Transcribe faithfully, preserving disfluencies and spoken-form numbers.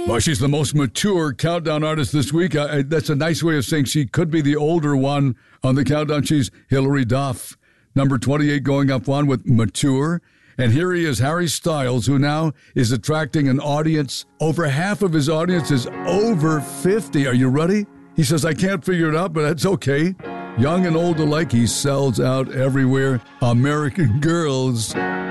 Well, she's the most mature countdown artist this week. Uh, that's a nice way of saying she could be the older one on the countdown. She's Hilary Duff, number twenty-eight, going up one with Mature. And here he is, Harry Styles, who now is attracting an audience. Over half of his audience is over fifty. Are you ready? He says, I can't figure it out, but that's okay. Young and old alike, he sells out everywhere. American Girls.